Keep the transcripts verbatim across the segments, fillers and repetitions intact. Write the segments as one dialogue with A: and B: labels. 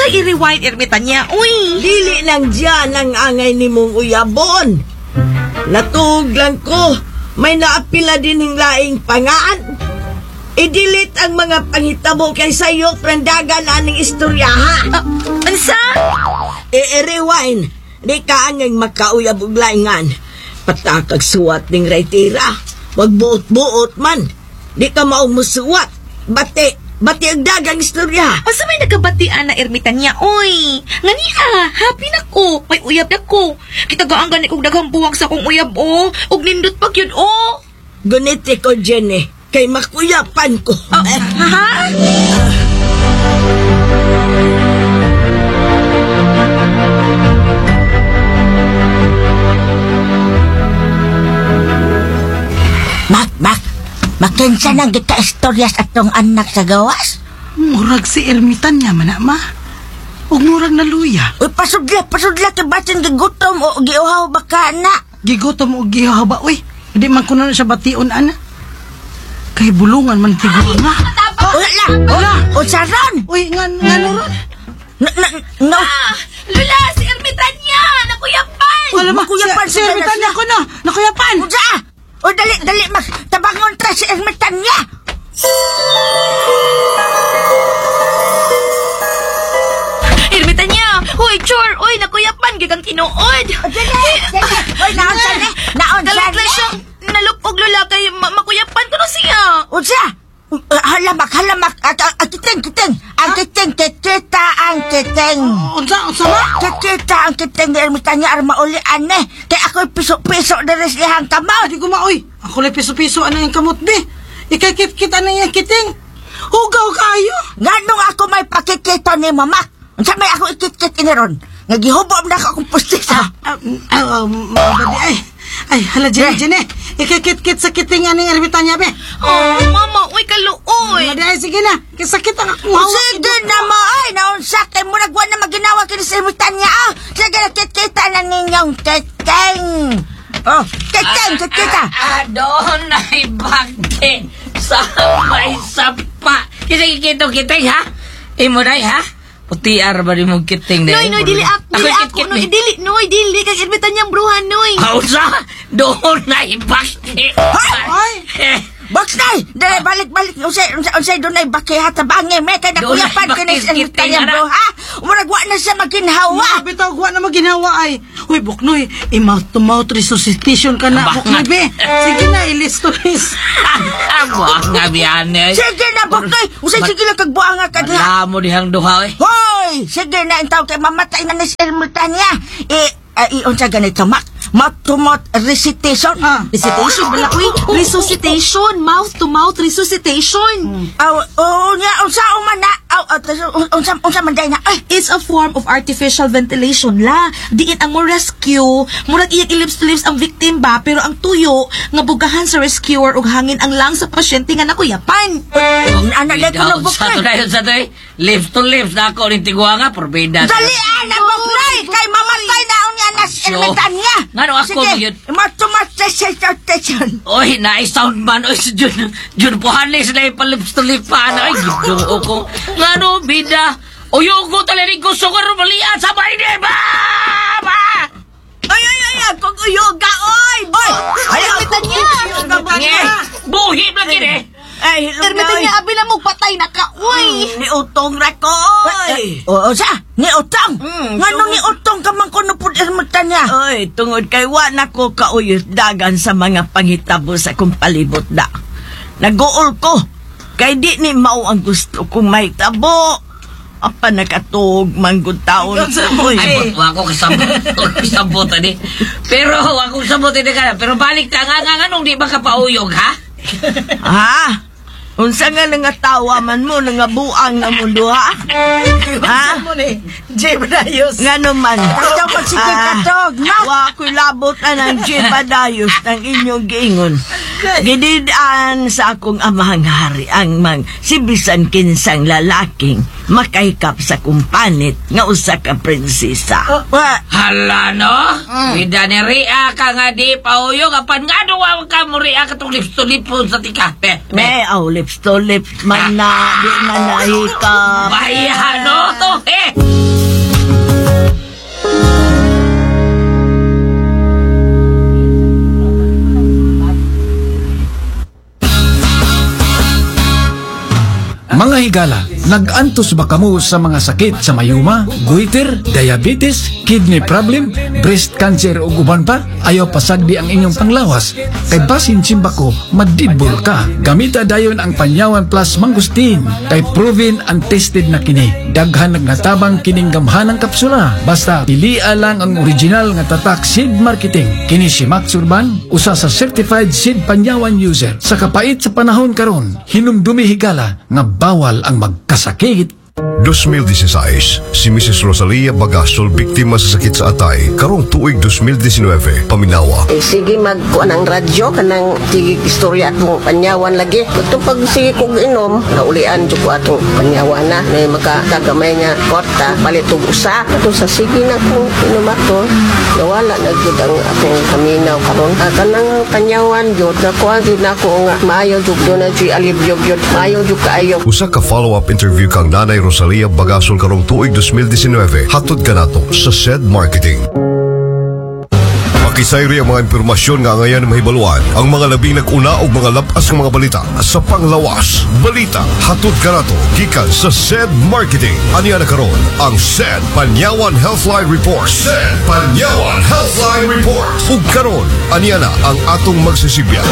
A: Kay i-rewind ermitan niya, uy.
B: Dili lang dyan ang angay ni mong uyabon. Natug lang ko, may naapila din ng laing pangaan. I-delete ang mga pangitabo kay sayo prendagan aning istoryaha.
A: Uh, ansa?
B: I-rewind, di ka ang makauyab og laingan. Patakag suwat ning raytira. Wag buot-buot man. Di ka maumusuwat. Bati, bati ang dagang istorya.
A: Asa may nagabatian na ermitan niya, uy. Ngania, happy na ko. May uyab na ko. Kitagaan gani kong daghang buwang sa kong uyab, oh. Ug nindot pag yun, oh.
B: Guniti ko, Jenny. Kay makuyapan ko.
A: Oh, ha?
C: Mak, mak. Makinsa nang gika-istoryas atong anak sa gawas.
D: Murag si ermitan niya, mana, ma. Ug murag na luya.
C: Uy, pasudla, pasudla. Kibasin gigutom o giuhaw baka na.
D: Gigutom o gihaw ba, uy. Hindi man ko na siya bation, ana. Kay bulungan man tiguro nga.
C: Wala, wala. O saron.
D: Uy, nga, nga naron.
C: Na, na, no.
A: Ah, Lula, si ermitan niya. Nakuyapan.
D: Wala ma,
C: Makuyapan
D: si, si
C: sa
D: ermitan niya ko na. Nakuyapan.
C: Uja! O dali, dali, mas tabangon tra si ermitan niya.
A: Ermitan niya. Uy, Chor. Uy, nakuyapan. Gigang tinuod.
C: O dali, dali. Uy, naon sa ni. Naon sa
A: Galit lang
C: ni.
A: siyang nalupog, Lula. Kay ma- makuyapan ko na siya.
C: Uja! Uh, halamak, halamak. At, at, at kiting, kiting. Ang kiting, kikita ang kiting.
D: Unsa, unsa ma?
C: Kikita ang kiting ni ermitan niya ar maulian eh. Kaya ako'y piso-piso na rin siyang kamot.
D: Adi ko ma, uy. Ako lang piso-piso ano yung kamot, be. Ikakit-kit ano yung kiting. Hugaw kayo.
C: Ganong ako may pakikita ni mama. Unsa may ako ikit-kit iniron. Nagihubom na ako akong pustisa.
D: Ah, ah, um, mabadi ay. Ay, hala, Jenny, Jenny. Ikakit-kit sa kiting ano yung ermitan niya, be.
A: Oh, mama. Uy, kaluoy.
D: Mabadi ay, sige na. Kasakit ang akong
C: O
D: hawak.
C: sige na mo ay. Naunsa kay mo nagwa na maginawa kini sa ermitan niya. Oh, sige na kikita na ninyong kiting. Oh, kiting, kikita.
E: Adon ay bakte sa may sapa. Kasi kikito kiting ha? Imo day ha? Puti arba rin mong kiting na.
A: Noy, noy, dili ako. Dili ako. Noy, dili, noy, dili. Kay ermitan niyang bruhan, noy.
E: Hausa? Doon ay bakte.
D: Ay!
C: Boxnay! Dali, balik-balik. Unsay, unsay, unsay doon ay bakihat sa bangi. May kay
E: Doon ay
C: nakuyapan ka na sa
E: bakit,
C: kanyang
E: kiting,
C: bro, ha? Umuragwa na siya maginhawa.
D: Bitaw, guwa na maginawa ay. Uy, Buknoy, i-mouth-to-mouth resuscitation ka na,
E: Abak
D: Buknoy,
E: nga.
D: be. Sige na, ilis-to-lis.
E: Amo ang nga biyan eh.
C: Sige na, Boxnay. Unsay, sige lang kagbuanga ka diha.
E: Wala mo dihang duha eh.
C: Hoy! Sige na, intaw kay mamatay na ni Sir Multania. Eh, uh, unsa ganito, mak? Mouth-to-mouth recitation.
D: Ah.
A: Recitation bala, uy. Resuscitation. Mouth-to-mouth resuscitation.
C: Aw, oh, nya, unsa umana? Aw, uh, unsa, unsa man day na? Ay,
A: It's a form of artificial ventilation la. Diin ang mo rescue. Murag iyang ilips-to-lips ang victim ba, pero ang tuyo nga bugahan sa rescuer ug hangin ang lang sa pasyente nga nakuyapan.
C: anak day ko na
E: Sa to
C: Boxnay.
E: dayon sa to eh. Lips to lips na ako rin tigwa nga. Porbida.
C: Dalian na, Boxnay! Kay mamatay na unya na Sir
E: Sure.
C: Multania.
E: Ngano ako
C: Sige,
E: yun?
C: mouth-to-mouth recitation.
E: Oy, na-sound man. Oy, si Jun, Jun Puhanes na ipalips to lip pa. Ay, gido ko. Nga no, bida. Uyo ko talagang gusto ko rumalian sa bahay ni ba? Ba?
B: Ay, ay, ay, akong uyoga, oy! Oy! Ay,
A: Ermitan niya.
E: Nge, buhib lagi eh.
B: Ay,
A: Ermitan niya, abi na mo patay na ka, uy.
B: Ni utong ra ko, oy!
C: Oo, sa? Ni Utong?
B: Mm,
C: Ngano
B: tungod-
C: ni Utong ka man kuno po ermitan niya?
B: Oy, tungod kay wa na ko kauyos dagan sa mga panghitabo sa kong palibot da. Naguol ko. Kay di ni mao ang gusto kong may tabo. Apa nakatug manggod taon. Oy,
E: Ay, wa ko kasabot. Kasabot ani. Pero ako kasabot ini ka. Pero balik ka nga nga nung di ba ka pauyog, ha?
B: ha? Unsa nga nga tawa man mo nga buang nga mundo, ha? Ha?
D: Mo ni, Jay Badayos.
B: Nga naman.
C: Katog ko sige katog, no?
B: Wa ko'y labot na ng Jebadayos ng inyong giingon. Gididaan sa akong amahang hari ang mang si bisan kinsang lalaking makaikap sa kumpanit nga usa ka prinsesa.
C: Wa,
E: Hala, no? Vida ni Ria ka nga di pauyog. Apan nga doon ka mo Ria ka itong lips to lips sa tika. Be, be.
B: May aw lips to lips man na di man nahikap.
E: Bahaya, no? To, eh.
F: Mga higala, nag-antos ba kamo sa mga sakit sa mayuma, goiter, diabetes, kidney problem, breast cancer o uban pa? Ayaw pasagdi ang inyong panglawas. Kay basin simba ko, madidbol ka. Gamita dayon ang Panyawan Plus Mangustin. Kay proven and tested na kini. Daghan nagnatabang kining gamhanang kapsula. Basta pilia lang ang original nga tatak seed marketing. Kini si Max Urban, usa sa certified seed Panyawan user. Sa kapait sa panahon karon, hinumdumi higala nga bawal ang magkasakit.
G: twenty sixteen, si Missus Rosalia Bagasol biktima sa sakit sa atay karong tuig twenty nineteen, paminawa.
H: Eh, sige magkuan ang radyo kanang sige istorya atong panyawan lagi. Ito pag sige kog inom, naulian jud ko atong panyawan na may makakagamay nga kwarta palit og usa. Ito sa sige na kong inom ato, nawala na jud ang atong paminaw karon. Ah, kanang panyawan jud na kuan jud nako nga maayo jud do na jud alibyo jud maayo jud kaayo.
G: Usa ka follow-up interview kang Nanay Rosalia Bagasol karong tuig twenty nineteen, hatod kanato sa S E D Marketing. Makisayri ang mga impormasyon nga ngayon mahibaluan ang mga labing nag-una o mga labas ng mga balita sa panglawas. Balita, hatod kanato gikan sa S E D Marketing. Aniya na karon ang S E D Panyawan Healthline Report. S E D Panyawan Healthline Report. Ug karon, aniya na ang atong magsisibya.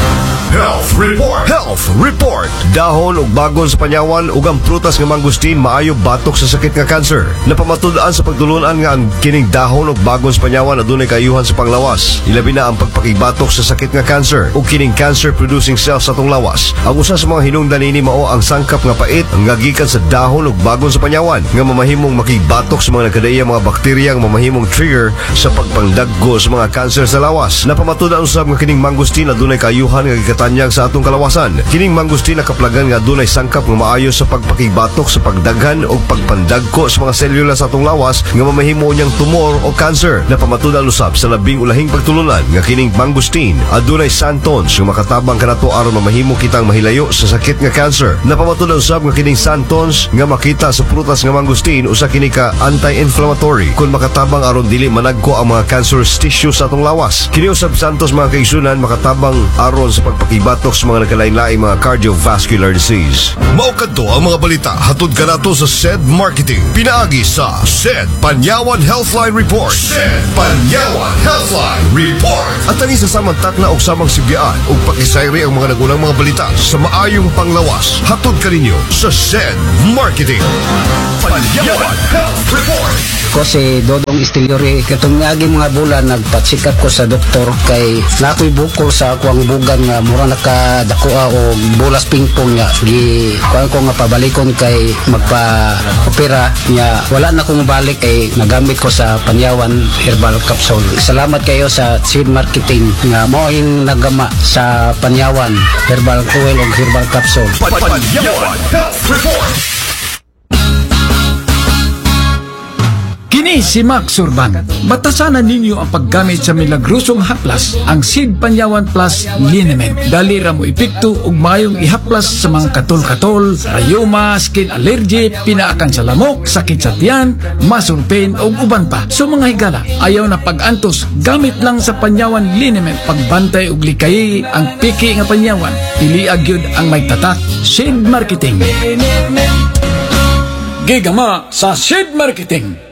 G: Health Report. Health Report. Dahon ug bagon sa Panyawan ug ang prutas nga mangustin maayo batok sa sakit nga cancer. Napamatud-an sa pagtulunan nga ang kining dahon ug bagon sa Panyawan adunay kaayuhan sa panglawas. Ilabi na ang pagpakibatok sa sakit nga cancer ug kining cancer producing cells sa atong lawas. Ang usa sa mga hinungdan ini mao ang sangkap nga pait nga gikan sa dahon ug bagon sa Panyawan nga mamahimong makibatok sa mga nagkadaya mga bakterya nga mamahimong trigger sa pagpangdaggo sa mga cancer sa lawas. Napamatud-an usab nga kining mangustin adunay kaayuhan nga tanyag sa atong kalawasan. Kining mangustin nakaplagan nga dunay sangkap nga maayo sa pagpakibatok sa pagdaghan o pagpandagko sa mga selula sa atong lawas nga mamahimo niyang tumor o cancer. Napamatud-an usab sa labing ulahing pagtulunan nga kining mangustin adunay santons nga makatabang kanato aron mamahimo kitang mahilayo sa sakit nga cancer. Napamatud-an usab nga kining santons nga makita sa prutas nga mangustin usa kini ka anti-inflammatory kun makatabang aron dili managko ang mga cancerous tissue sa atong lawas. Kini usab santos mga kaigsunan makatabang aron sa pagpakibatok ibatok sa mga nakalain-laing mga cardiovascular disease. Mao kadto ang mga balita hatod kanato sa S E D Marketing. Pinaagi sa S E D Panyawan Healthline Report. S E D Panyawan Healthline Report. At ani sa samang takna og samang sibyaan ug pakisayri ang mga nagunang mga balita sa maayong panglawas. Hatod kaninyo sa S E D Marketing. Panyawan Health Report.
I: Ko si Dodong Istiliori katong niagi mga bulan nagpatsikap ko sa doktor kay nakoy bukol sa ako ang bugan nga mura nakadakuha o bulas pingpong nga gi kuan ko nga pabalikon kay magpa-opera nya wala na ko mabalik kay nagamit ko sa Panyawan Herbal Capsule. Salamat kayo sa S E D Marketing nga mo yung nagama sa Panyawan Herbal Oil o Herbal Capsule.
G: Panyawan Health Report.
F: Kini si Max Urban. Batasanan ninyo ang paggamit sa milagrosong haplas, ang Seed Panyawan Plus Liniment. Dali ra mo epekto ug mayong ihaplas sa mga katol-katol, rayuma, skin allergy, pinaakan sa lamok, sakit sa tiyan, muscle pain ug uban pa. So mga higala, ayaw na pag-antos, gamit lang sa Panyawan Liniment. Pagbantay ug likay ang piki nga panyawan. Piliag yun ang may tatak. Seed Marketing. Gigama sa Seed Marketing.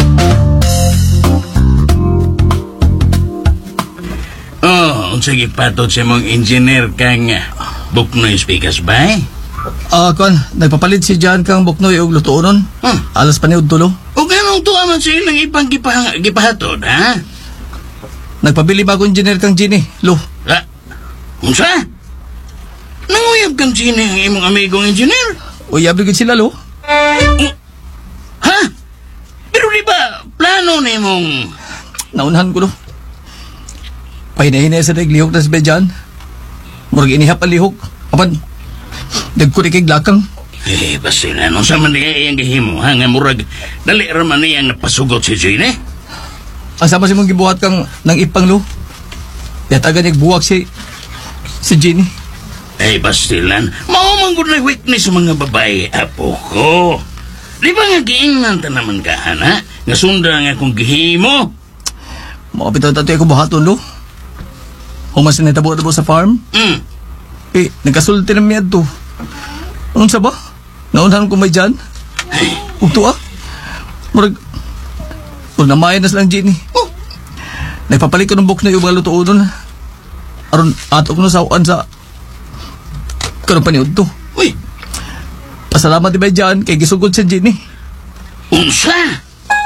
E: Oh, sige patot sa mong engineer kang Buknoy Speakers ba eh?
J: Ah, uh, kon, nagpapalit si Jan kang Buknoy og lutuonon.
E: Hmm.
J: Alas pa niud tulo.
E: O ganong tuwa man sa ilang ipang gipa, gipahatod, ha?
J: Nagpabili bago engineer kang Ginny, lo.
E: Ah, unsa? Nanguyab kang Ginny ang imong amigong engineer?
J: Uyabi gud sila, lo.
E: Uh, ha? Pero di ba plano na imong...
J: Naunahan ko, lo. Pahinay-hinay sa naglihok na si Bejan. Murag inihap ang lihok. Apan, nagkuri kay glakang.
E: Eh, basta na, nung sa man niya iyang gihimo, ha? Nga murag, dali raman niyang napasugot si Gine.
J: Asama si mong gibuhat kang nang ipang lo. Yataga nagbuwag si, si Ginny.
E: Eh, bastilan, maumang na weakness sa mga babae, apo ko. Di ba nga giingnan ta naman ka, ha? Nga sunda nga kung gihimo.
J: Makapitaw tato ako buhaton, lo. Humas na natabo-tabo sa farm?
E: Mm.
J: Eh, nagkasulti na miyad to. Anong sa ba? Naunahan ko may dyan. Ug tuwa. Murag, murag namayan na silang Jenny. Nagpapalit ko ng box na yung mga luto doon. Aron ato ko na sawaan sa karong paniod to.
E: Uy,
J: Pasalamat di ba dyan kay gisugod sa Jenny.
E: unsa?